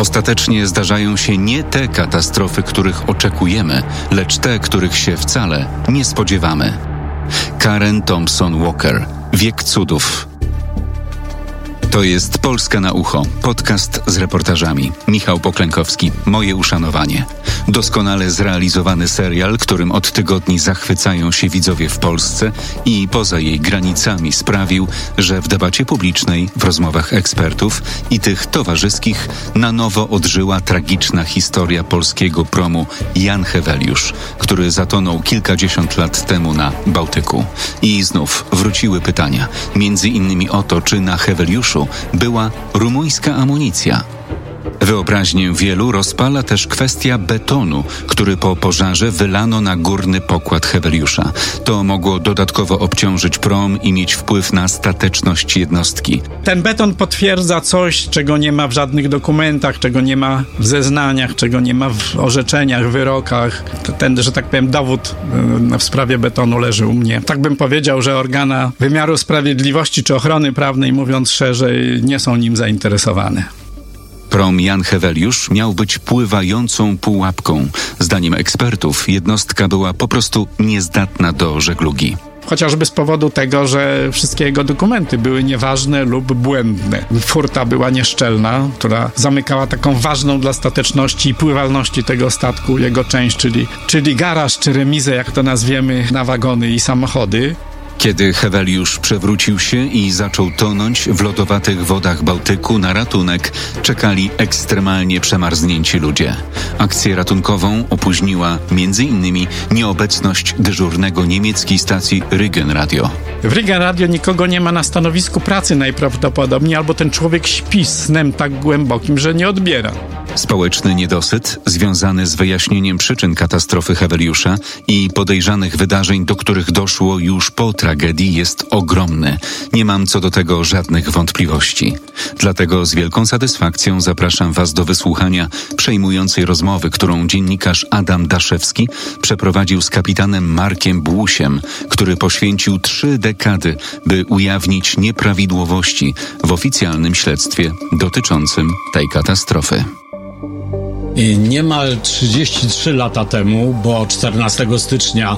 Ostatecznie zdarzają się nie te katastrofy, których oczekujemy, lecz te, których się wcale nie spodziewamy. Karen Thompson Walker. Wiek cudów. To jest Polska na ucho, podcast z reportażami. Michał Poklękowski, moje uszanowanie. Doskonale zrealizowany serial, którym od tygodni zachwycają się widzowie w Polsce i poza jej granicami sprawił, że w debacie publicznej, w rozmowach ekspertów i tych towarzyskich na nowo odżyła tragiczna historia polskiego promu Jan Heweliusz, który zatonął kilkadziesiąt lat temu na Bałtyku. I znów wróciły pytania, między innymi o to, czy na Heweliuszu była rumuńska amunicja. Wyobraźnię wielu rozpala też kwestia betonu, który po pożarze wylano na górny pokład Heweliusza. To mogło dodatkowo obciążyć prom i mieć wpływ na stateczność jednostki. Ten beton potwierdza coś, czego nie ma w żadnych dokumentach, czego nie ma w zeznaniach, czego nie ma w orzeczeniach, wyrokach. Ten, że tak powiem, dowód w sprawie betonu leży u mnie. Tak bym powiedział, że organa wymiaru sprawiedliwości czy ochrony prawnej, mówiąc szerzej, nie są nim zainteresowane. Prom Jan Heweliusz miał być pływającą pułapką. Zdaniem ekspertów jednostka była po prostu niezdatna do żeglugi. Chociażby z powodu tego, że wszystkie jego dokumenty były nieważne lub błędne. Furta była nieszczelna, która zamykała taką ważną dla stateczności i pływalności tego statku jego część, czyli garaż czy remizę, jak to nazwiemy, na wagony i samochody. Kiedy Heweliusz przewrócił się i zaczął tonąć w lodowatych wodach Bałtyku, na ratunek czekali ekstremalnie przemarznięci ludzie. Akcję ratunkową opóźniła m.in. nieobecność dyżurnego niemieckiej stacji Rügen Radio. W Rügen Radio nikogo nie ma na stanowisku pracy najprawdopodobniej, albo ten człowiek śpi snem tak głębokim, że nie odbiera. Społeczny niedosyt związany z wyjaśnieniem przyczyn katastrofy Heweliusza i podejrzanych wydarzeń, do których doszło już po tragedii, jest ogromny. Nie mam co do tego żadnych wątpliwości. Dlatego z wielką satysfakcją zapraszam Was do wysłuchania przejmującej rozmowy, którą dziennikarz Adam Daszewski przeprowadził z kapitanem Markiem Błusiem, który poświęcił 3 dekady, by ujawnić nieprawidłowości w oficjalnym śledztwie dotyczącym tej katastrofy. Niemal 33 lata temu, bo 14 stycznia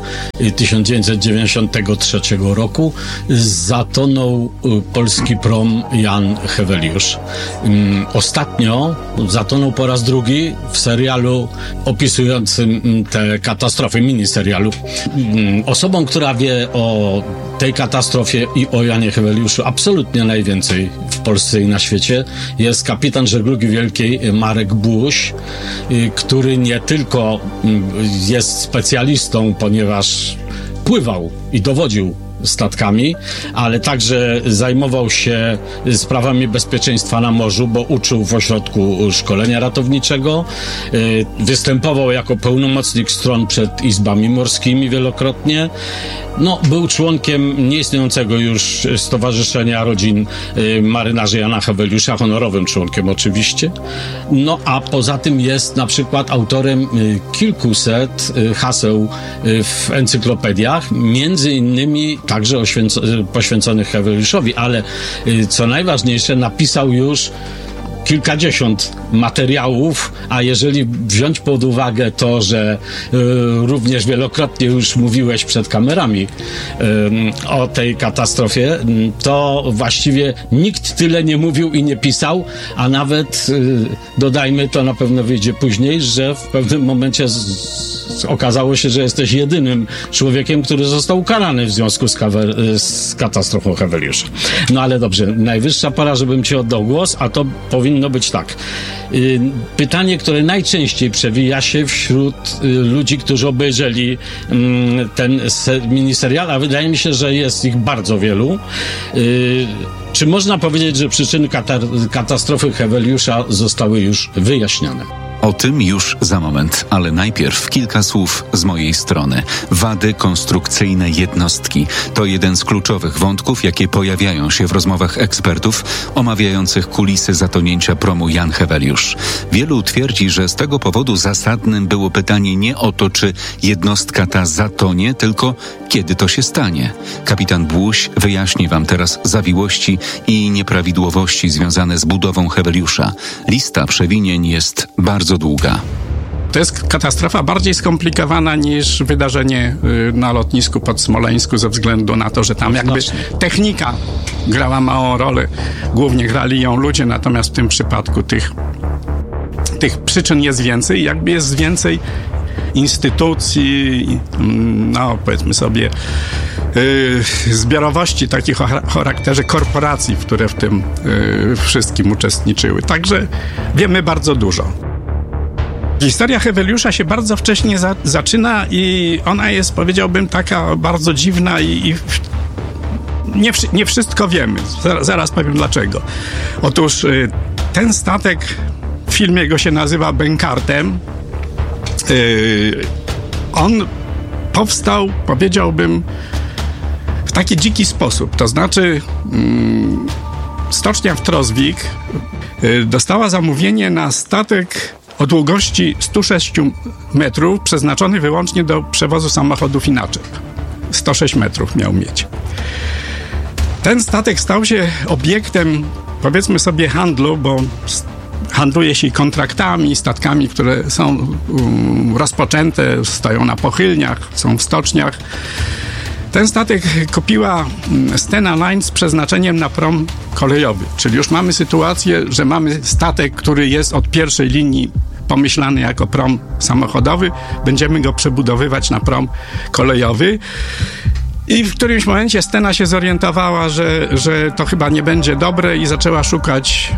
1993 roku zatonął polski prom Jan Heweliusz. Ostatnio zatonął po raz drugi w serialu opisującym tę katastrofę, miniserialu. Osobą, która wie o tej katastrofie i o Janie Heweliuszu absolutnie najwięcej w Polsce i na świecie jest kapitan żeglugi wielkiej Marek Błuś, który nie tylko jest specjalistą, ponieważ pływał i dowodził statkami, ale także zajmował się sprawami bezpieczeństwa na morzu, bo uczył w ośrodku szkolenia ratowniczego, występował jako pełnomocnik stron przed izbami morskimi wielokrotnie. Był członkiem nieistniejącego już Stowarzyszenia Rodzin Marynarzy Jana Heweliusza, honorowym członkiem oczywiście. A poza tym jest na przykład autorem kilkuset haseł w encyklopediach, między innymi także poświęconych Heweliuszowi, ale co najważniejsze, napisał już kilkadziesiąt materiałów, a jeżeli wziąć pod uwagę to, że również wielokrotnie już mówiłeś przed kamerami o tej katastrofie, to właściwie nikt tyle nie mówił i nie pisał, a nawet dodajmy, to na pewno wyjdzie później, że w pewnym momencie okazało się, że jesteś jedynym człowiekiem, który został ukarany w związku z katastrofą Heweliusza. Ale dobrze, najwyższa pora, żebym ci oddał głos, a to powinno być tak. Pytanie, które najczęściej przewija się wśród ludzi, którzy obejrzeli ten miniserial, a wydaje mi się, że jest ich bardzo wielu. Czy można powiedzieć, że przyczyny katastrofy Heweliusza zostały już wyjaśnione? O tym już za moment, ale najpierw kilka słów z mojej strony. Wady konstrukcyjne jednostki to jeden z kluczowych wątków, jakie pojawiają się w rozmowach ekspertów omawiających kulisy zatonięcia promu Jan Heweliusz. Wielu twierdzi, że z tego powodu zasadnym było pytanie nie o to, czy jednostka ta zatonie, tylko kiedy to się stanie. Kapitan Błuś wyjaśni wam teraz zawiłości i nieprawidłowości związane z budową Heweliusza. Lista przewinień jest bardzo długa. To jest katastrofa bardziej skomplikowana niż wydarzenie na lotnisku pod Smoleńsku ze względu na to, że tam jakby technika grała małą rolę. Głównie grali ją ludzie, natomiast w tym przypadku tych przyczyn jest więcej. Jakby jest więcej instytucji, no powiedzmy sobie zbiorowości takich o charakterze korporacji, które w tym wszystkim uczestniczyły. Także wiemy bardzo dużo. Historia Heweliusza się bardzo wcześnie zaczyna i ona jest, powiedziałbym, taka bardzo dziwna i nie wszystko wiemy. Zaraz powiem dlaczego. Otóż ten statek, w filmie go się nazywa Bękartem, on powstał, powiedziałbym, w taki dziki sposób. To znaczy stocznia w Trosvik dostała zamówienie na statek o długości 106 metrów, przeznaczony wyłącznie do przewozu samochodów i naczep. 106 metrów miał mieć. Ten statek stał się obiektem, powiedzmy sobie, handlu, bo handluje się kontraktami, statkami, które są rozpoczęte, stoją na pochylniach, są w stoczniach. Ten statek kupiła Stena Line z przeznaczeniem na prom kolejowy, czyli już mamy sytuację, że mamy statek, który jest od pierwszej linii pomyślany jako prom samochodowy, będziemy go przebudowywać na prom kolejowy. I w którymś momencie Stena się zorientowała, że to chyba nie będzie dobre i zaczęła szukać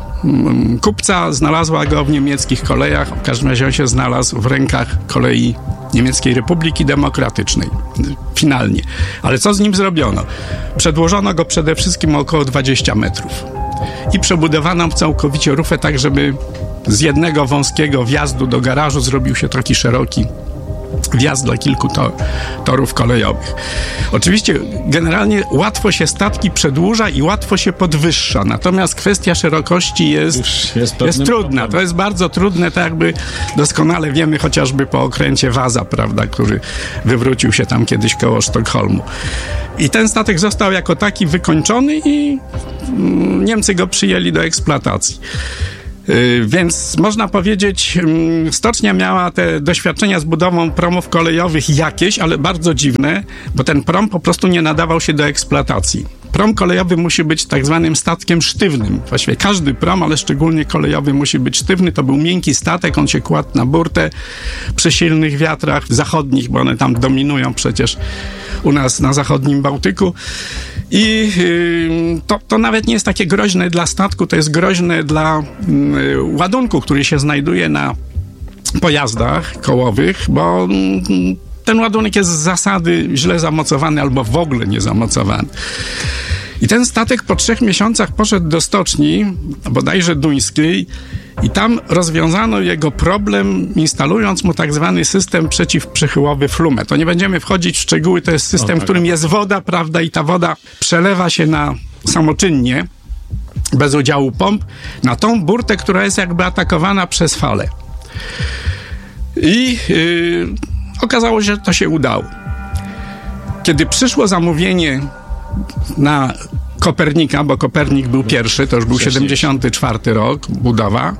kupca, znalazła go w niemieckich kolejach, w każdym razie on się znalazł w rękach kolei Niemieckiej Republiki Demokratycznej. Finalnie. Ale co z nim zrobiono? Przedłożono go przede wszystkim około 20 metrów i przebudowano całkowicie rufę tak, żeby z jednego wąskiego wjazdu do garażu zrobił się taki szeroki wjazd dla kilku torów kolejowych. Oczywiście generalnie łatwo się statki przedłuża i łatwo się podwyższa, natomiast kwestia szerokości jest trudna. To jest bardzo trudne, tak jakby doskonale wiemy chociażby po okręcie Wasa, prawda, który wywrócił się tam kiedyś koło Sztokholmu. I ten statek został jako taki wykończony i Niemcy go przyjęli do eksploatacji. Więc można powiedzieć, stocznia miała te doświadczenia z budową promów kolejowych jakieś, ale bardzo dziwne, bo ten prom po prostu nie nadawał się do eksploatacji. Prom kolejowy musi być tak zwanym statkiem sztywnym. Właściwie każdy prom, ale szczególnie kolejowy musi być sztywny. To był miękki statek, on się kładł na burtę przy silnych wiatrach zachodnich, bo one tam dominują przecież u nas na zachodnim Bałtyku. I to nawet nie jest takie groźne dla statku, to jest groźne dla ładunku, który się znajduje na pojazdach kołowych, bo ten ładunek jest z zasady źle zamocowany albo w ogóle nie zamocowany. I ten statek po 3 miesiącach poszedł do stoczni, bodajże duńskiej, i tam rozwiązano jego problem, instalując mu tak zwany system przeciwprzechyłowy Flume. To nie będziemy wchodzić w szczegóły, to jest system, w którym jest woda, prawda, i ta woda przelewa się samoczynnie, bez udziału pomp, na tą burtę, która jest jakby atakowana przez falę. I okazało się, że to się udało. Kiedy przyszło zamówienie na Kopernika, bo Kopernik był pierwszy, to już był 74 rok budowa,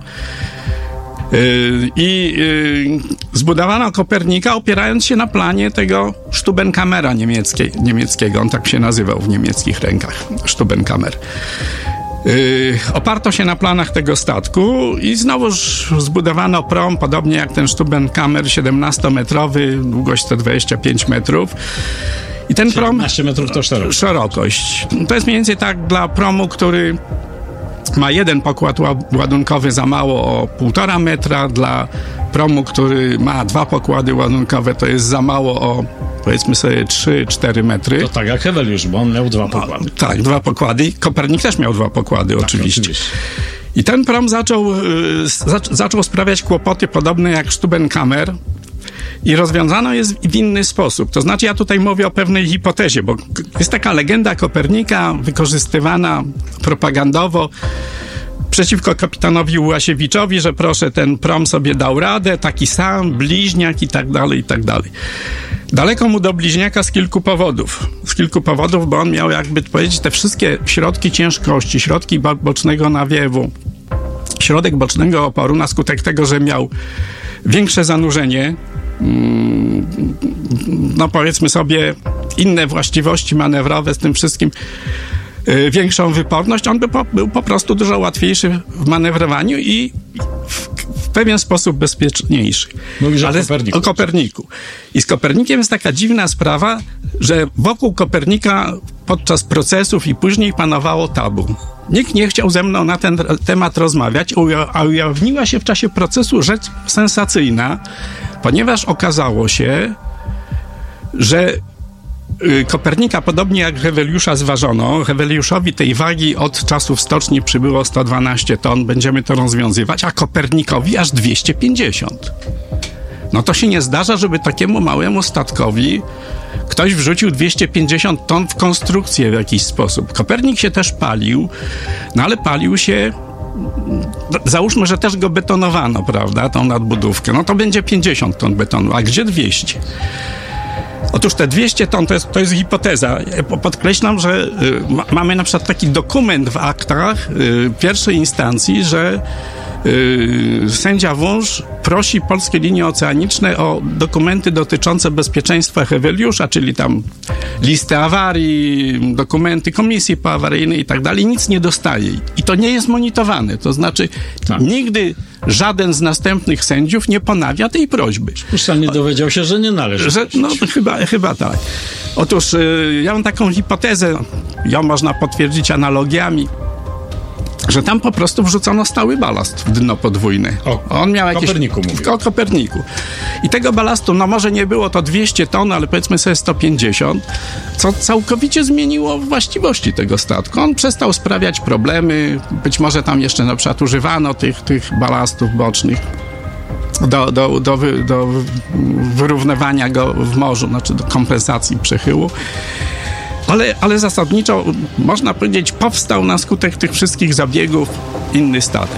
i zbudowano Kopernika opierając się na planie tego Stubenkamera niemieckiego, on tak się nazywał w niemieckich rękach, Stubenkamer. Oparto się na planach tego statku i znowuż zbudowano prom, podobnie jak ten Stubenkamer, 17-metrowy, długość 125 metrów. I ten prom... 17 metrów to szerokość. To jest mniej więcej tak dla promu, który ma jeden pokład ładunkowy za mało o 1,5 metra. Dla promu, który ma 2 pokłady ładunkowe, to jest za mało o, powiedzmy sobie, 3-4 metry. To tak jak Heweliusz, bo on miał 2 pokłady. Tak, 2 pokłady. Kopernik też miał 2 pokłady, oczywiście. I ten prom zaczął sprawiać kłopoty podobne jak Stubenkammer i rozwiązano je w inny sposób. To znaczy ja tutaj mówię o pewnej hipotezie, bo jest taka legenda Kopernika wykorzystywana propagandowo przeciwko kapitanowi Łasiewiczowi, że proszę, ten prom sobie dał radę, taki sam, bliźniak i tak dalej, i tak dalej. Daleko mu do bliźniaka z kilku powodów. Bo on miał, jakby powiedzieć, te wszystkie środki ciężkości, środki bocznego nawiewu, środek bocznego oporu na skutek tego, że miał większe zanurzenie, no powiedzmy sobie inne właściwości manewrowe z tym wszystkim, większą wyporność, on był po prostu dużo łatwiejszy w manewrowaniu i w pewien sposób bezpieczniejszy. Mówisz o Koperniku. I z Kopernikiem jest taka dziwna sprawa, że wokół Kopernika podczas procesów i później panowało tabu. Nikt nie chciał ze mną na ten temat rozmawiać, a ujawniła się w czasie procesu rzecz sensacyjna, ponieważ okazało się, że Kopernika, podobnie jak Heweliusza, zważono. Heweliuszowi tej wagi od czasów stoczni przybyło 112 ton, będziemy to rozwiązywać, a Kopernikowi aż 250. No to się nie zdarza, żeby takiemu małemu statkowi ktoś wrzucił 250 ton w konstrukcję w jakiś sposób. Kopernik się też palił, no ale palił się, załóżmy, że też go betonowano, prawda, tą nadbudówkę. No to będzie 50 ton betonu, a gdzie 200? Otóż te 200 ton to jest hipoteza. Podkreślam, że mamy na przykład taki dokument w aktach pierwszej instancji, że sędzia Wunsz prosi Polskie Linie Oceaniczne o dokumenty dotyczące bezpieczeństwa Heweliusza, czyli tam listy awarii, dokumenty komisji poawaryjnej i tak dalej. Nic nie dostaje. I to nie jest monitorowane. To znaczy nigdy żaden z następnych sędziów nie ponawia tej prośby. Nie dowiedział się, że nie należy. No chyba tak. Otóż ja mam taką hipotezę, ją można potwierdzić analogiami, że tam po prostu wrzucono stały balast w dno podwójne. On miał jakieś... Koperniku mówię. O Koperniku. I tego balastu, no może nie było to 200 ton, ale powiedzmy sobie 150, co całkowicie zmieniło właściwości tego statku. On przestał sprawiać problemy, być może tam jeszcze na przykład używano tych balastów bocznych do wyrównywania go w morzu, znaczy do kompensacji przechyłu. Ale zasadniczo, można powiedzieć, powstał na skutek tych wszystkich zabiegów inny statek.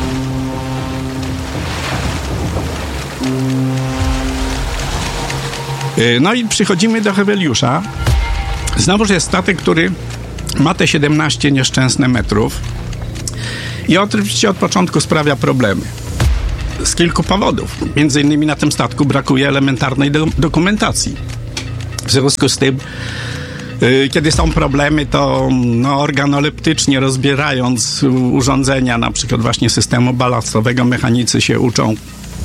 No i przychodzimy do Heweliusza. Znowuż jest statek, który ma te 17 nieszczęsne metrów i oczywiście od początku sprawia problemy. Z kilku powodów. Między innymi na tym statku brakuje elementarnej dokumentacji. W związku z tym, kiedy są problemy, to organoleptycznie rozbierając urządzenia, na przykład właśnie systemu balastowego, mechanicy się uczą,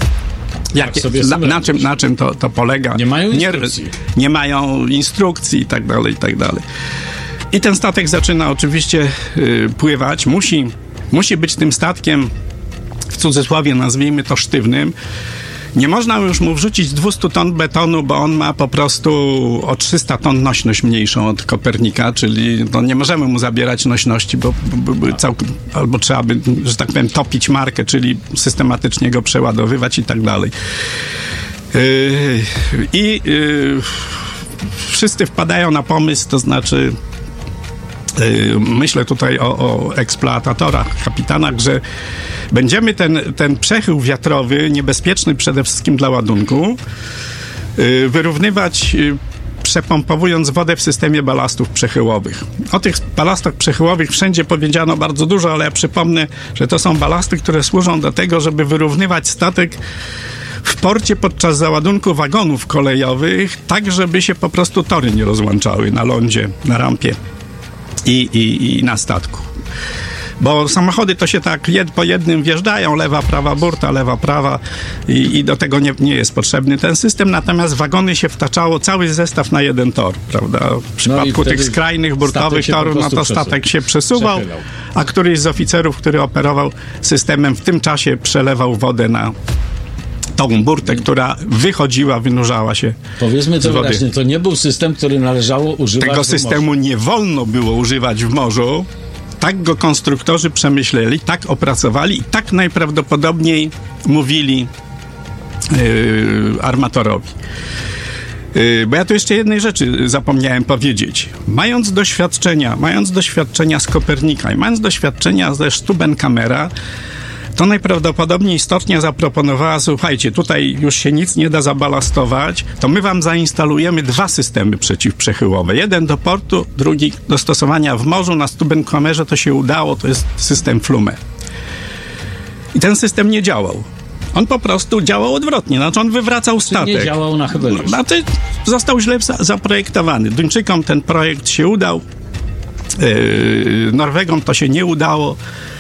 na czym to polega. Nie mają instrukcji. Nie mają instrukcji i tak dalej, i tak dalej. I ten statek zaczyna oczywiście pływać. Musi być tym statkiem, w cudzysłowie nazwijmy to sztywnym. Nie można już mu wrzucić 200 ton betonu, bo on ma po prostu o 300 ton nośność mniejszą od Kopernika, czyli nie możemy mu zabierać nośności, bo albo trzeba by, że tak powiem, topić markę, czyli systematycznie go przeładowywać i tak dalej. Wszyscy wpadają na pomysł, to znaczy myślę tutaj o eksploatatorach, kapitanach, że będziemy ten przechył wiatrowy, niebezpieczny przede wszystkim dla ładunku, wyrównywać przepompowując wodę w systemie balastów przechyłowych. O tych balastach przechyłowych wszędzie powiedziano bardzo dużo, ale ja przypomnę, że to są balasty, które służą do tego, żeby wyrównywać statek w porcie podczas załadunku wagonów kolejowych, tak żeby się po prostu tory nie rozłączały na lądzie, na rampie i na statku. Bo samochody to się tak po jednym wjeżdżają, lewa, prawa burta, lewa, prawa i do tego nie jest potrzebny ten system, natomiast wagony się wtaczało cały zestaw na jeden tor, prawda? W przypadku tych skrajnych burtowych torów, to statek się przesuwał, a któryś z oficerów, który operował systemem, w tym czasie przelewał wodę na tą burtę, która wynurzała się. Powiedzmy to wyraźnie, to nie był system, który należało używać tego systemu nie wolno było używać w morzu, Tak go konstruktorzy przemyśleli, tak opracowali i tak najprawdopodobniej mówili armatorowi. Bo ja tu jeszcze jednej rzeczy zapomniałem powiedzieć. Mając doświadczenia z Kopernika i mając doświadczenia ze Stubenkamera, to najprawdopodobniej istotnie zaproponowała, słuchajcie, tutaj już się nic nie da zabalastować, to my wam zainstalujemy 2 systemy przeciwprzechyłowe. Jeden do portu, drugi do stosowania w morzu. Na Stubenkamerze to się udało, to jest system Flume. I ten system nie działał. On po prostu działał odwrotnie, znaczy on wywracał statek. Nie działał na Heveliusz. Znaczy został źle zaprojektowany. Duńczykom ten projekt się udał, Norwegom to się nie udało.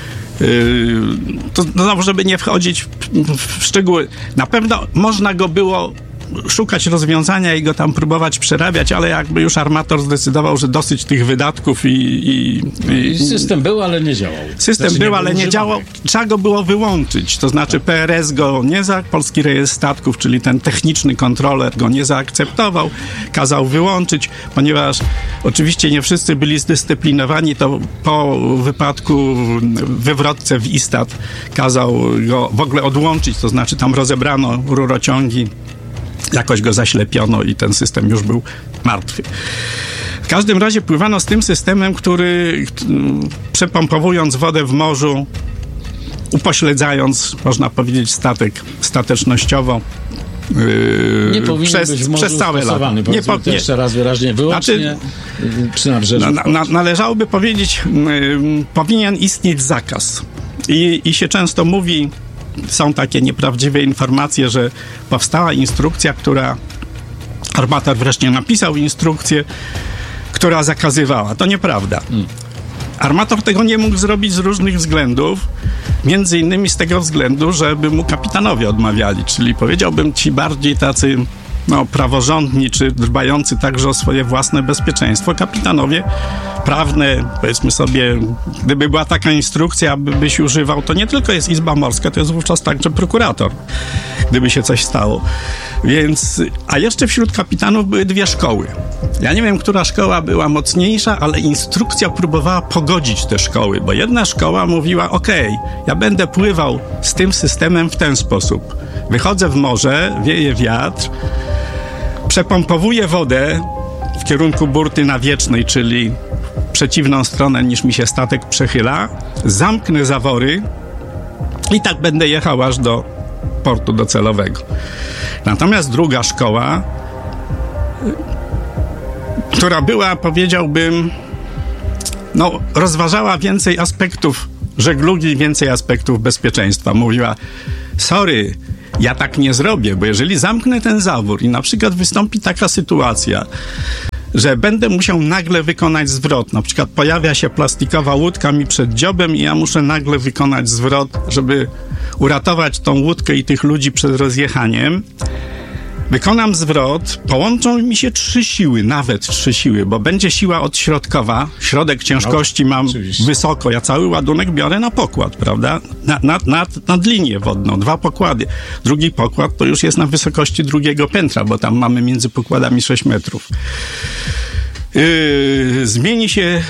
To znowu, żeby nie wchodzić w szczegóły, na pewno można go było szukać rozwiązania i go tam próbować przerabiać, ale jakby już armator zdecydował, że dosyć tych wydatków i system był, ale nie działał. System był, ale nie działał. Trzeba go było wyłączyć. To znaczy PRS go nie Polski Rejestr Statków, czyli ten techniczny kontroler go nie zaakceptował. Kazał wyłączyć, ponieważ oczywiście nie wszyscy byli zdyscyplinowani, to po wypadku w wywrotce w Istad kazał go w ogóle odłączyć, to znaczy tam rozebrano rurociągi, jakoś go zaślepiono i ten system już był martwy. W każdym razie pływano z tym systemem, który przepompowując wodę w morzu, upośledzając, można powiedzieć, statek statecznościowo nie powinien być w morzu przez całe lata. Nie jeszcze raz wyraźnie, wyłącznie przy nabrzeżu. Należałoby powiedzieć, powinien istnieć zakaz. I się często mówi, są takie nieprawdziwe informacje, że powstała instrukcja, armator wreszcie napisał instrukcję, która zakazywała. To nieprawda. Armator tego nie mógł zrobić z różnych względów, między innymi z tego względu, żeby mu kapitanowie odmawiali, czyli powiedziałbym ci bardziej tacy praworządni, czy dbający także o swoje własne bezpieczeństwo. Kapitanowie prawne, powiedzmy sobie, gdyby była taka instrukcja, byś używał, to nie tylko jest Izba Morska, to jest wówczas także prokurator, gdyby się coś stało. Więc, a jeszcze wśród kapitanów były 2 szkoły. Ja nie wiem, która szkoła była mocniejsza, ale instrukcja próbowała pogodzić te szkoły, bo jedna szkoła mówiła, ja będę pływał z tym systemem w ten sposób. Wychodzę w morze, wieje wiatr, przepompowuję wodę w kierunku burty nawiecznej, czyli w przeciwną stronę niż mi się statek przechyla, zamknę zawory i tak będę jechał aż do portu docelowego. Natomiast druga szkoła, która była, powiedziałbym, rozważała więcej aspektów żeglugi, więcej aspektów bezpieczeństwa. Mówiła, sorry, ja tak nie zrobię, bo jeżeli zamknę ten zawór i na przykład wystąpi taka sytuacja, że będę musiał nagle wykonać zwrot, na przykład pojawia się plastikowa łódka mi przed dziobem i ja muszę nagle wykonać zwrot, żeby uratować tą łódkę i tych ludzi przed rozjechaniem. Wykonam zwrot, połączą mi się 3 siły, nawet 3 siły, bo będzie siła odśrodkowa, środek ciężkości mam wysoko, ja cały ładunek biorę na pokład, prawda? Nad linię wodną, 2 pokłady. Drugi pokład to już jest na wysokości drugiego piętra, bo tam mamy między pokładami 6 metrów. Zmieni się,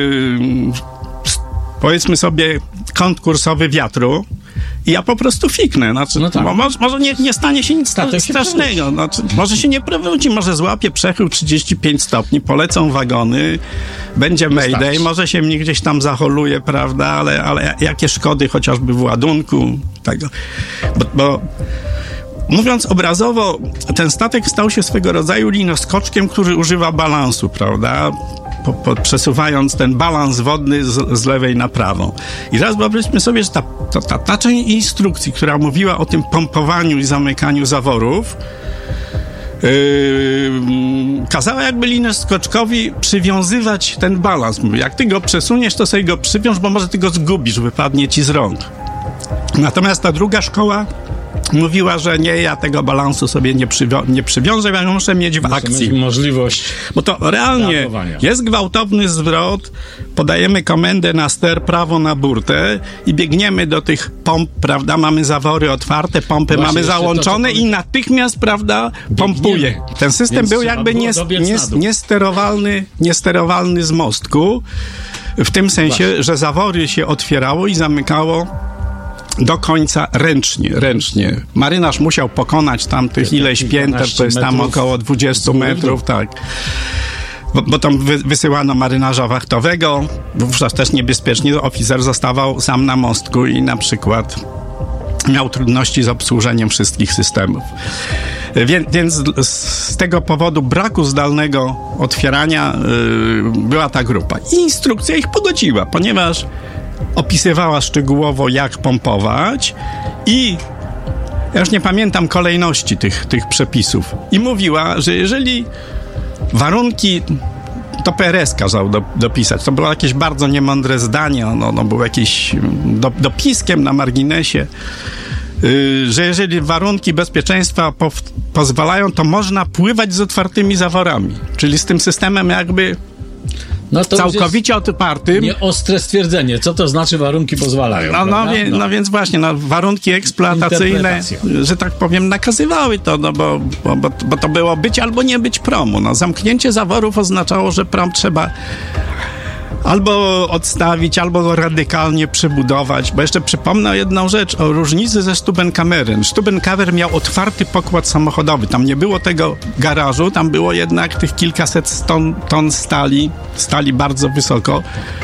powiedzmy sobie, kąt kursowy wiatru, i ja po prostu fiknę. Może nie stanie się nic strasznego. Może się nie przewróci, może złapie przechył 35 stopni, polecą wagony, będzie mayday, może się mnie gdzieś tam zaholuje, prawda, ale jakie szkody chociażby w ładunku tego. Bo mówiąc obrazowo, ten statek stał się swego rodzaju linoskoczkiem, który używa balansu, prawda? Przesuwając ten balans wodny z lewej na prawą. I teraz wyobraźmy sobie, że ta część instrukcji, która mówiła o tym pompowaniu i zamykaniu zaworów, kazała jakby linoskoczkowi przywiązywać ten balans. Mówi, jak ty go przesuniesz, to sobie go przywiąż, bo może ty go zgubisz, wypadnie ci z rąk. Natomiast ta druga szkoła mówiła, że nie, ja tego balansu sobie nie przywiążę, ja muszę mieć w akcji. Mieć możliwość. Bo to realnie jest gwałtowny zwrot, podajemy komendę na ster, prawo na burtę i biegniemy do tych pomp, prawda, mamy zawory otwarte, pompy mamy załączone i natychmiast, prawda, pompuje. Ten system był jakby niesterowalny z mostku. W tym sensie, że zawory się otwierało i zamykało do końca ręcznie. Marynarz musiał pokonać tam tych ileś pięter, to jest tam około 20 metrów, tak. Bo tam wysyłano marynarza wachtowego, wówczas też niebezpiecznie, oficer zostawał sam na mostku i na przykład miał trudności z obsłużeniem wszystkich systemów. Więc z tego powodu braku zdalnego otwierania była ta grupa. I instrukcja ich pogodziła, ponieważ opisywała szczegółowo, jak pompować i ja już nie pamiętam kolejności tych przepisów. I mówiła, że jeżeli warunki, to PRS kazał dopisać. To było jakieś bardzo niemądre zdanie. Ono było jakieś dopiskiem na marginesie, że jeżeli warunki bezpieczeństwa pozwalają, to można pływać z otwartymi zaworami. Czyli z tym systemem jakby całkowicie otwartym. Nieostre stwierdzenie. Co to znaczy warunki pozwalają? No więc właśnie, warunki eksploatacyjne, że tak powiem, nakazywały to, bo to było być albo nie być promu. Zamknięcie zaworów oznaczało, że prom trzeba albo odstawić, albo go radykalnie przebudować. Bo jeszcze przypomnę jedną rzecz o różnicy ze Stubenkamerem. Stubenkamer miał otwarty pokład samochodowy. Tam nie było tego garażu, tam było jednak tych kilkaset ton stali bardzo wysoko.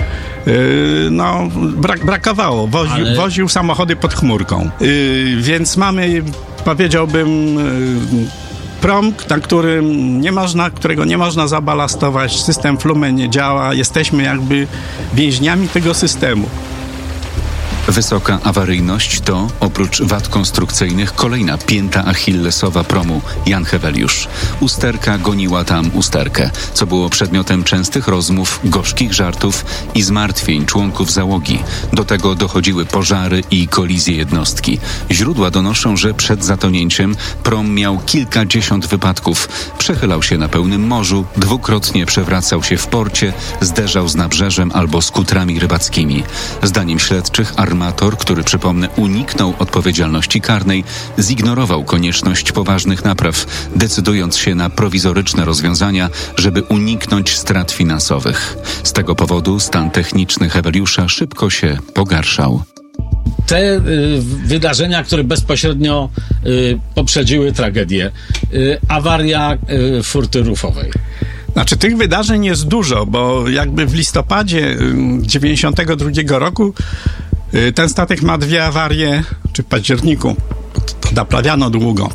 Brakowało. Woził samochody pod chmurką. Więc mamy, powiedziałbym, prom, którego nie można zabalastować, system Flume nie działa, jesteśmy jakby więźniami tego systemu. Wysoka awaryjność to, oprócz wad konstrukcyjnych, kolejna pięta achillesowa promu Jan Heweliusz. Usterka goniła tam usterkę, co było przedmiotem częstych rozmów, gorzkich żartów i zmartwień członków załogi. Do tego dochodziły pożary i kolizje jednostki. Źródła donoszą, że przed zatonięciem prom miał kilkadziesiąt wypadków. Przechylał się na pełnym morzu, dwukrotnie przewracał się w porcie, zderzał z nabrzeżem albo z kutrami rybackimi. Zdaniem śledczych armator, który, przypomnę, uniknął odpowiedzialności karnej, zignorował konieczność poważnych napraw, decydując się na prowizoryczne rozwiązania, żeby uniknąć strat finansowych. Z tego powodu stan techniczny Heweliusza szybko się pogarszał. Te wydarzenia, które bezpośrednio poprzedziły tragedię, awaria furty rufowej. Znaczy, tych wydarzeń jest dużo, bo jakby w listopadzie 92 roku ten statek ma dwie awarie, czy w październiku, to naprawiano długo.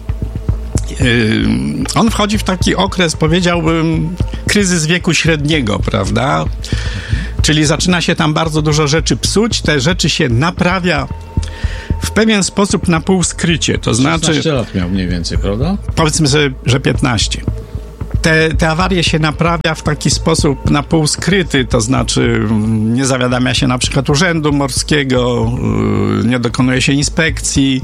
On wchodzi w taki okres, powiedziałbym, kryzys wieku średniego, prawda? Czyli zaczyna się tam bardzo dużo rzeczy psuć, te rzeczy się naprawia w pewien sposób na półskrycie, to znaczy... 16 lat miał mniej więcej, prawda? Powiedzmy sobie, że 15. Te awarie się naprawia w taki sposób na pół skryty, to znaczy nie zawiadamia się na przykład Urzędu Morskiego, nie dokonuje się inspekcji,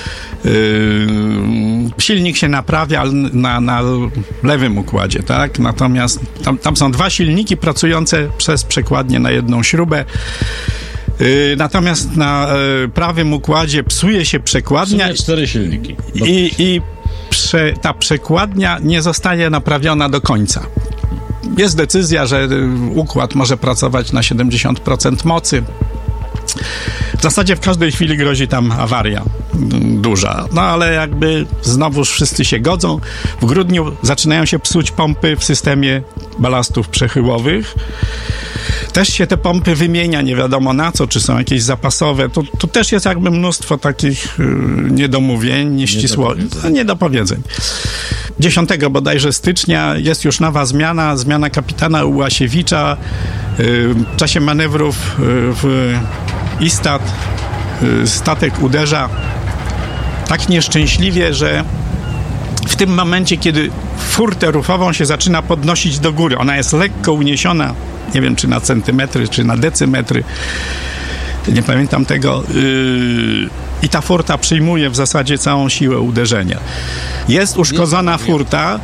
silnik się naprawia na lewym układzie, tak? Natomiast tam są dwa silniki pracujące przez przekładnię na jedną śrubę. Natomiast na prawym układzie psuje się przekładnia. W sumie 4 silniki. I ta przekładnia nie zostaje naprawiona do końca. Jest decyzja, że układ może pracować na 70% mocy. W zasadzie w każdej chwili grozi tam awaria duża. No ale jakby znowuż wszyscy się godzą. W grudniu zaczynają się psuć pompy w systemie balastów przechyłowych. Też się te pompy wymienia, nie wiadomo na co, czy są jakieś zapasowe. Tu też jest jakby mnóstwo takich niedomówień, niedopowiedzeń. 10 bodajże stycznia jest już nowa zmiana kapitana Ułasiewicza. W czasie manewrów w Istad statek uderza tak nieszczęśliwie, że w tym momencie, kiedy furtę rufową się zaczyna podnosić do góry, ona jest lekko uniesiona, nie wiem, czy na centymetry, czy na decymetry, nie pamiętam tego, i ta furta przyjmuje w zasadzie całą siłę uderzenia. Jest uszkodzona furta,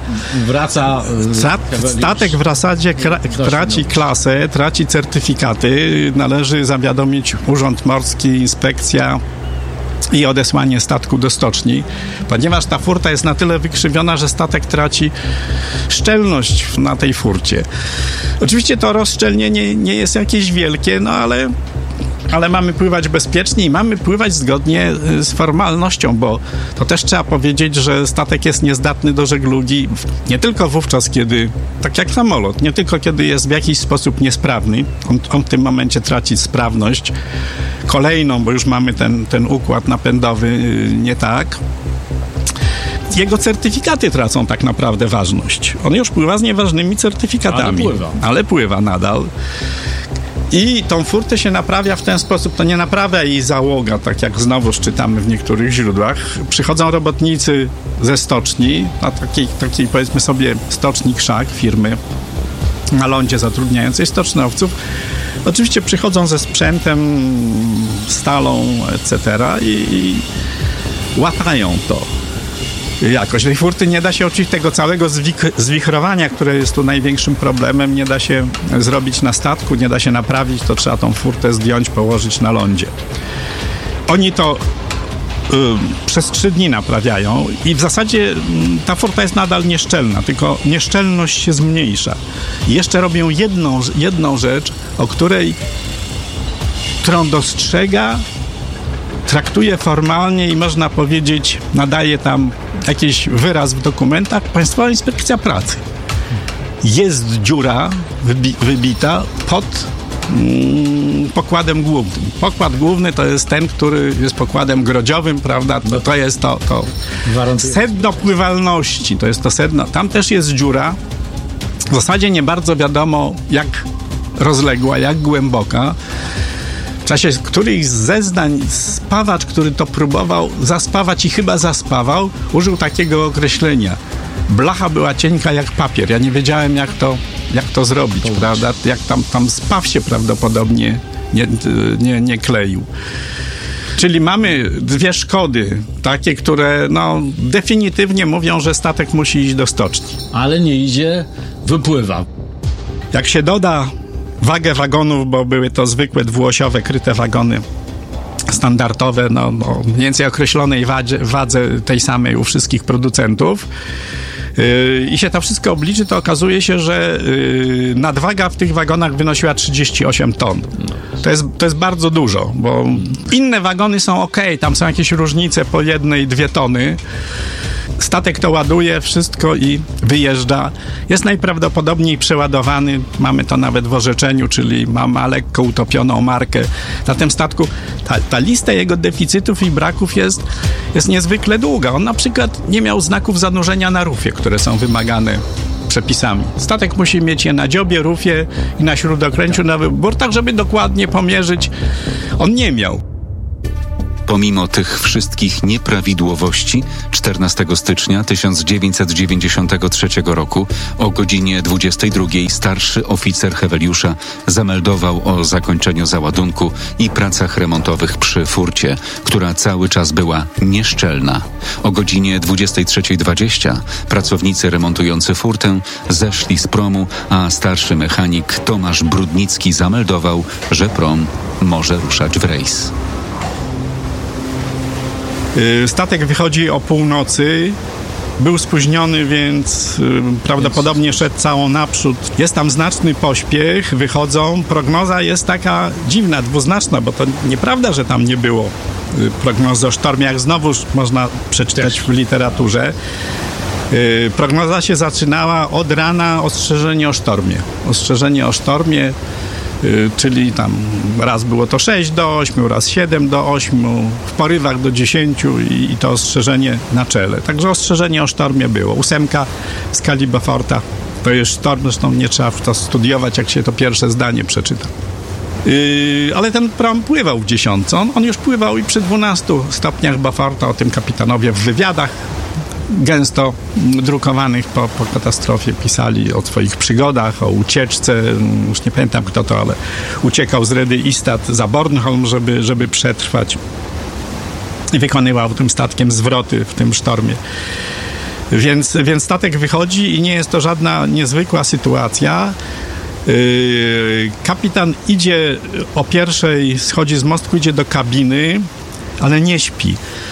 statek w zasadzie traci klasę, traci certyfikaty, należy zawiadomić Urząd Morski, inspekcja, i odesłanie statku do stoczni, ponieważ ta furta jest na tyle wykrzywiona, że statek traci szczelność na tej furcie. Oczywiście to rozszczelnienie nie jest jakieś wielkie, no ale mamy pływać bezpiecznie i mamy pływać zgodnie z formalnością, bo to też trzeba powiedzieć, że statek jest niezdatny do żeglugi nie tylko wówczas, kiedy, tak jak samolot, nie tylko kiedy jest w jakiś sposób niesprawny, on w tym momencie traci sprawność kolejną, bo już mamy ten układ napędowy nie tak. Jego certyfikaty tracą tak naprawdę ważność. On już pływa z nieważnymi certyfikatami, ale pływa nadal. I tą furtę się naprawia w ten sposób, to nie naprawia jej załoga, tak jak znowuż czytamy w niektórych źródłach. Przychodzą robotnicy ze stoczni, a takiej powiedzmy sobie stoczni Krzak, firmy na lądzie zatrudniającej stoczniowców. Oczywiście przychodzą ze sprzętem, stalą, etc. i łatają to. Jakoś tej furty nie da się oczywiście tego całego zwichrowania, które jest tu największym problemem, nie da się zrobić na statku, nie da się naprawić, to trzeba tą furtę zdjąć, położyć na lądzie. Oni to przez 3 dni naprawiają i w zasadzie ta furta jest nadal nieszczelna, tylko nieszczelność się zmniejsza. I jeszcze robią jedną rzecz, którą dostrzega, traktuje formalnie i można powiedzieć, nadaje tam jakiś wyraz w dokumentach, Państwowa Inspekcja Pracy. Jest dziura wybita pod pokładem głównym. Pokład główny to jest ten, który jest pokładem grodziowym, prawda? To jest to sedno pływalności, to jest to sedno. Tam też jest dziura. W zasadzie nie bardzo wiadomo, jak rozległa, jak głęboka. W czasie którychś z zeznań spawacz, który to próbował zaspawać i chyba zaspawał, użył takiego określenia. Blacha była cienka jak papier. Ja nie wiedziałem, jak to zrobić, prawda? Jak tam spaw się prawdopodobnie nie kleił. Czyli mamy 2 szkody, takie, które definitywnie mówią, że statek musi iść do stoczni. Ale nie idzie, wypływa. Jak się doda wagę wagonów, bo były to zwykłe dwuosiowe, kryte wagony standardowe, mniej więcej określonej wadze tej samej u wszystkich producentów, i się to wszystko obliczy, to okazuje się, że nadwaga w tych wagonach wynosiła 38 ton. To jest bardzo dużo, bo inne wagony są okej, tam są jakieś różnice po 1-2 tony. Statek to ładuje wszystko i wyjeżdża. Jest najprawdopodobniej przeładowany. Mamy to nawet w orzeczeniu, czyli ma lekko utopioną markę. Na tym statku ta lista jego deficytów i braków jest niezwykle długa. On na przykład nie miał znaków zanurzenia na rufie, które są wymagane przepisami. Statek musi mieć je na dziobie, rufie i na śródokręciu, na burtach, żeby dokładnie pomierzyć. On nie miał. Pomimo tych wszystkich nieprawidłowości, 14 stycznia 1993 roku o godzinie 22 starszy oficer Heweliusza zameldował o zakończeniu załadunku i pracach remontowych przy furcie, która cały czas była nieszczelna. O godzinie 23:20 pracownicy remontujący furtę zeszli z promu, a starszy mechanik Tomasz Brudnicki zameldował, że prom może ruszać w rejs. Statek wychodzi o północy, był spóźniony, więc prawdopodobnie szedł całą naprzód. Jest tam znaczny pośpiech, wychodzą. Prognoza jest taka dziwna, dwuznaczna, bo to nieprawda, że tam nie było prognozy o sztormie, jak znowuż można przeczytać w literaturze. Prognoza się zaczynała od rana, ostrzeżenie o sztormie. Ostrzeżenie o sztormie, czyli tam raz było to 6 do 8, raz 7 do 8, w porywach do 10 i to ostrzeżenie na czele. Także ostrzeżenie o sztormie było. 8 w skali Beauforta to jest sztorm, zresztą nie trzeba w to studiować, jak się to pierwsze zdanie przeczyta. Ale ten prom pływał w 10. On już pływał i przy 12 stopniach Beauforta, o tym kapitanowie w wywiadach gęsto drukowanych po katastrofie pisali o swoich przygodach, o ucieczce, już nie pamiętam kto to, ale uciekał z Redy Istad za Bornholm, żeby przetrwać i wykonywał tym statkiem zwroty w tym sztormie. Więc statek wychodzi i nie jest to żadna niezwykła sytuacja. Kapitan idzie o 1:00, schodzi z mostku, idzie do kabiny. ale nie śpi.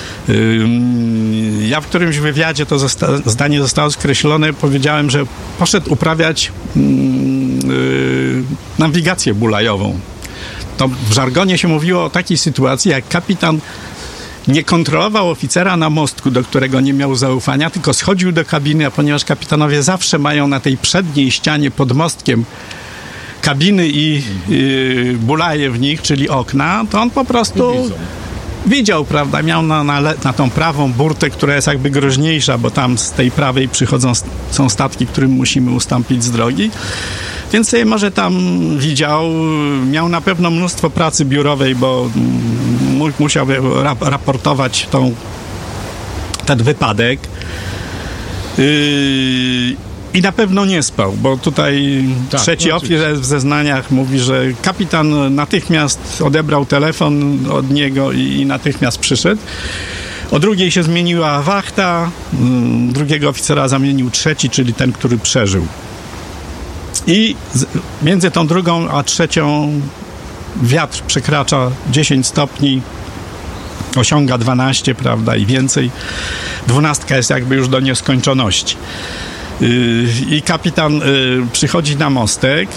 Ja w którymś wywiadzie to zdanie zostało skreślone, powiedziałem, że poszedł uprawiać nawigację bulajową. To w żargonie się mówiło o takiej sytuacji, jak kapitan nie kontrolował oficera na mostku, do którego nie miał zaufania, tylko schodził do kabiny, a ponieważ kapitanowie zawsze mają na tej przedniej ścianie pod mostkiem kabiny i bulaje w nich, czyli okna, to on po prostu widział, prawda, miał na tą prawą burtę, która jest jakby groźniejsza, bo tam z tej prawej są statki, którym musimy ustąpić z drogi. Więc sobie może tam widział, miał na pewno mnóstwo pracy biurowej, bo musiał raportować ten wypadek. I na pewno nie spał, bo tutaj trzeci oficer w zeznaniach mówi, że kapitan natychmiast odebrał telefon od niego i natychmiast przyszedł. O drugiej się zmieniła wachta, drugiego oficera zamienił trzeci, czyli ten, który przeżył. I między tą drugą a trzecią wiatr przekracza 10 stopni, osiąga 12, prawda, i więcej. 12 jest jakby już do nieskończoności. I kapitan przychodzi na mostek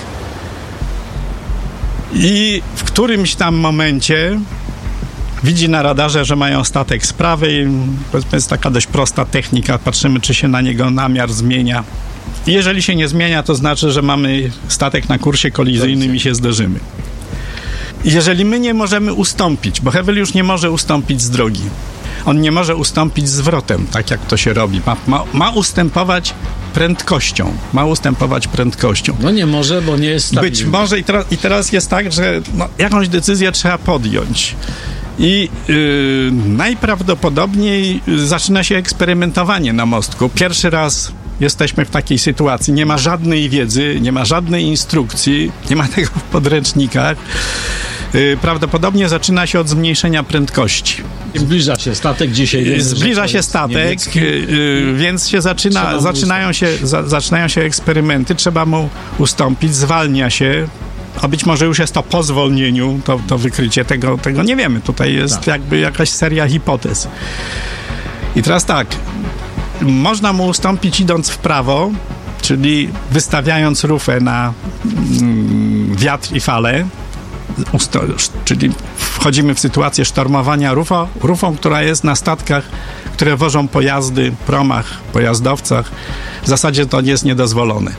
i w którymś tam momencie widzi na radarze, że mają statek z prawej. To jest taka dość prosta technika. Patrzymy, czy się na niego namiar zmienia. I jeżeli się nie zmienia, to znaczy, że mamy statek na kursie kolizyjnym i się zderzymy. I jeżeli my nie możemy ustąpić, bo Heveliusz nie może ustąpić z drogi. On nie może ustąpić zwrotem, tak jak to się robi. Ma ustępować prędkością. No nie może, bo nie jest stabilny. Być może i teraz jest tak, że jakąś decyzję trzeba podjąć. I najprawdopodobniej zaczyna się eksperymentowanie na mostku. Pierwszy raz jesteśmy w takiej sytuacji. Nie ma żadnej wiedzy, nie ma żadnej instrukcji, nie ma tego w podręcznikach. Prawdopodobnie zaczyna się od zmniejszenia prędkości. Zbliża się statek dzisiaj. Zbliża się statek, więc się zaczynają się eksperymenty. Trzeba mu ustąpić, zwalnia się. A być może już jest to po zwolnieniu, to wykrycie tego nie wiemy. Tutaj jest jakby jakaś seria hipotez. I teraz tak, można mu ustąpić idąc w prawo, czyli wystawiając rufę na wiatr i fale, czyli wchodzimy w sytuację sztormowania rufą, która jest na statkach, które wożą pojazdy, promach, pojazdowcach. W zasadzie to nie jest niedozwolone.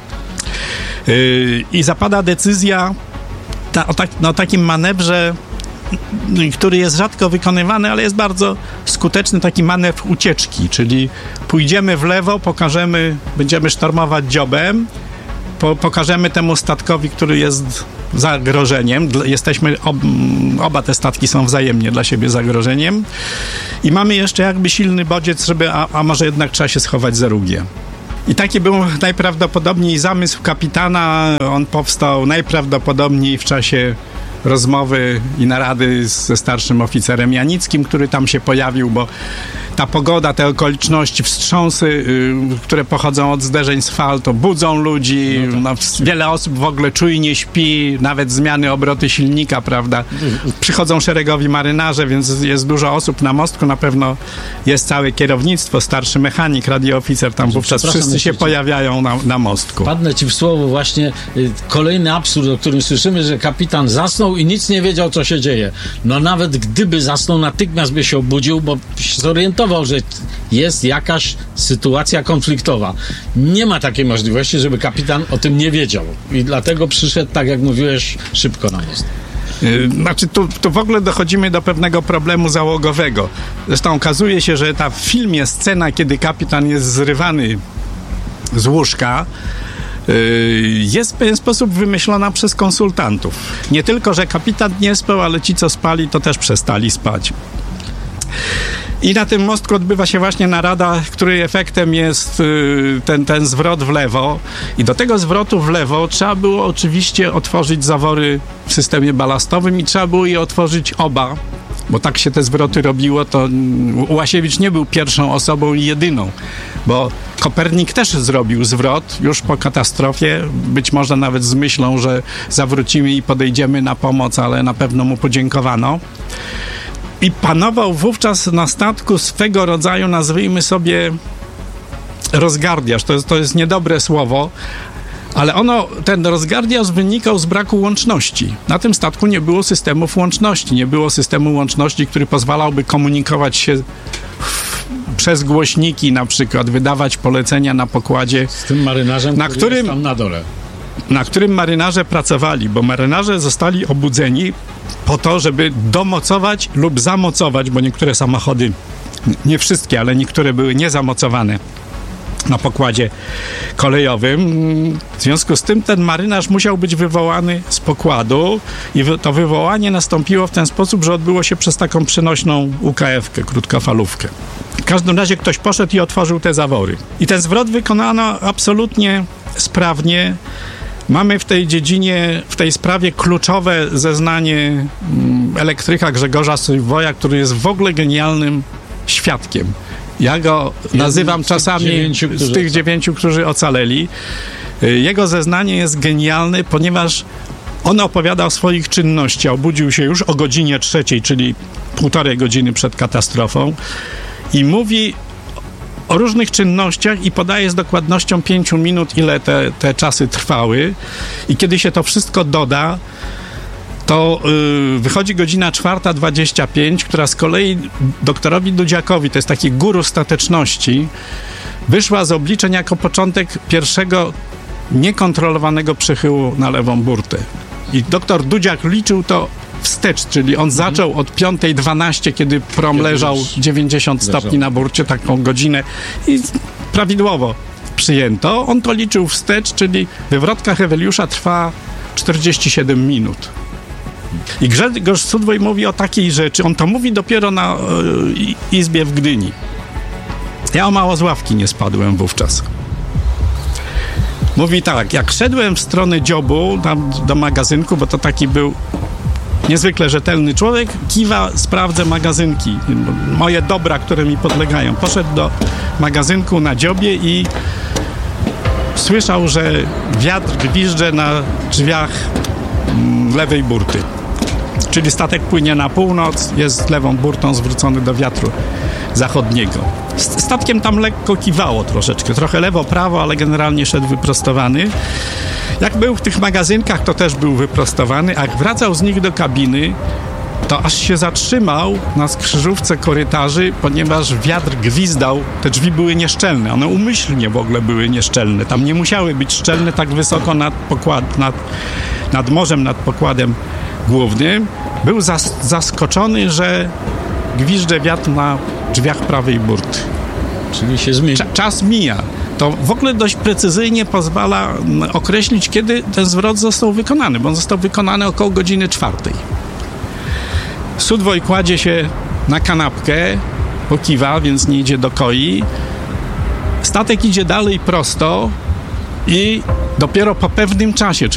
I zapada decyzja o takim manewrze, który jest rzadko wykonywany, ale jest bardzo skuteczny, taki manewr ucieczki, czyli pójdziemy w lewo, będziemy sztormować dziobem, pokażemy temu statkowi, który jest zagrożeniem, oba te statki są wzajemnie dla siebie zagrożeniem i mamy jeszcze jakby silny bodziec, żeby a może jednak trzeba się schować za rugiem. I taki był najprawdopodobniej zamysł kapitana. On powstał najprawdopodobniej w czasie rozmowy i narady ze starszym oficerem Janickim, który tam się pojawił, bo ta pogoda, te okoliczności, wstrząsy, które pochodzą od zderzeń z fal, to budzą ludzi. Wiele osób w ogóle czujnie śpi, nawet zmiany obroty silnika, prawda? Przychodzą szeregowi marynarze, więc jest dużo osób na mostku. Na pewno jest całe kierownictwo, starszy mechanik, radiooficer, tam wówczas wszyscy się pojawiają na mostku. Padnę ci w słowo właśnie kolejny absurd, o którym słyszymy, że kapitan zasnął i nic nie wiedział, co się dzieje. No nawet gdyby zasnął, natychmiast by się obudził, bo się zorientował, że jest jakaś sytuacja konfliktowa. Nie ma takiej możliwości, żeby kapitan o tym nie wiedział. I dlatego przyszedł, tak jak mówiłeś, szybko na most. Znaczy, tu w ogóle dochodzimy do pewnego problemu załogowego. Zresztą okazuje się, że ta w filmie scena, kiedy kapitan jest zrywany z łóżka, jest w pewien sposób wymyślona przez konsultantów. Nie tylko, że kapitan nie spał, ale ci, co spali, to też przestali spać. I na tym mostku odbywa się właśnie narada, której efektem jest ten zwrot w lewo. I do tego zwrotu w lewo trzeba było oczywiście otworzyć zawory w systemie balastowym i trzeba było je otworzyć oba, bo tak się te zwroty robiło. To Łasiewicz nie był pierwszą osobą i jedyną, bo Kopernik też zrobił zwrot już po katastrofie, być może nawet z myślą, że zawrócimy i podejdziemy na pomoc, ale na pewno mu podziękowano. I panował wówczas na statku swego rodzaju, nazwijmy sobie, rozgardiaż. To jest niedobre słowo, ale ten rozgardiaż wynikał z braku łączności. Na tym statku nie było systemów łączności. Nie było systemu łączności, który pozwalałby komunikować się przez głośniki, na przykład wydawać polecenia na pokładzie. Z tym marynarzem, który jest tam na dole. Na którym marynarze pracowali, bo marynarze zostali obudzeni po to, żeby domocować lub zamocować, bo niektóre samochody, nie wszystkie, ale niektóre były niezamocowane na pokładzie kolejowym. W związku z tym ten marynarz musiał być wywołany z pokładu i to wywołanie nastąpiło w ten sposób, że odbyło się przez taką przenośną UKF-kę, krótkofalówkę. W każdym razie ktoś poszedł i otworzył te zawory. I ten zwrot wykonano absolutnie sprawnie. Mamy w tej dziedzinie, w tej sprawie kluczowe zeznanie elektryka Grzegorza Sojwoja, który jest w ogóle genialnym świadkiem. Ja go nazywam czasami z tych 9, którzy ocaleli. Jego zeznanie jest genialne, ponieważ on opowiada o swoich czynnościach. Obudził się już o godzinie 3, czyli 1,5 godziny przed katastrofą i mówi o różnych czynnościach i podaje z dokładnością 5 minut, ile te czasy trwały. I kiedy się to wszystko doda, to wychodzi godzina 4:25, która z kolei doktorowi Dudziakowi, to jest taki guru stateczności, wyszła z obliczeń jako początek pierwszego niekontrolowanego przechyłu na lewą burtę. I doktor Dudziak liczył to wstecz, czyli on zaczął od 5:12, kiedy prom leżał 90 stopni na burcie, taką godzinę i prawidłowo przyjęto. On to liczył wstecz, czyli wywrotka Heweliusza trwa 47 minut. I Grzegorz Sudwoj mówi o takiej rzeczy, on to mówi dopiero na izbie w Gdyni. Ja o mało z ławki nie spadłem wówczas. Mówi tak, jak szedłem w stronę dziobu, tam do magazynku, bo to taki był niezwykle rzetelny człowiek, kiwa, sprawdzę magazynki, moje dobra, które mi podlegają. Poszedł do magazynku na dziobie i słyszał, że wiatr gwizdże na drzwiach lewej burty. Czyli statek płynie na północ, jest lewą burtą zwrócony do wiatru zachodniego. Statkiem tam lekko kiwało troszeczkę, trochę lewo, prawo, ale generalnie szedł wyprostowany. Jak był w tych magazynkach, to też był wyprostowany, a jak wracał z nich do kabiny, to aż się zatrzymał na skrzyżówce korytarzy, ponieważ wiatr gwizdał, te drzwi były nieszczelne, one umyślnie w ogóle były nieszczelne, tam nie musiały być szczelne tak wysoko nad morzem, nad pokładem głównym. Był zaskoczony, że gwizdże wiatr na drzwiach prawej burty. Czyli się zmieni. Czas mija. To w ogóle dość precyzyjnie pozwala określić, kiedy ten zwrot został wykonany, bo on został wykonany około godziny 4. Sudwoj kładzie się na kanapkę, pokiwa, więc nie idzie do koi. Statek idzie dalej prosto i dopiero po pewnym czasie,